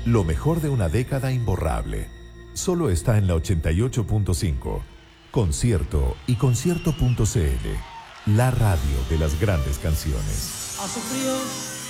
Lo mejor de una década imborrable. Solo está en la 88.5. Concierto y concierto.cl. La radio de las grandes canciones. Ha sufrido